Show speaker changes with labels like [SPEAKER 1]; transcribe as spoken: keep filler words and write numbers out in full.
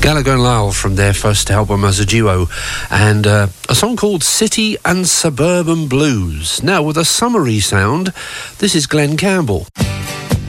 [SPEAKER 1] Gallagher and Lyle from their first album as a duo, and uh, a song called City and Suburban Blues. Now, with a summery sound, this is Glenn Campbell.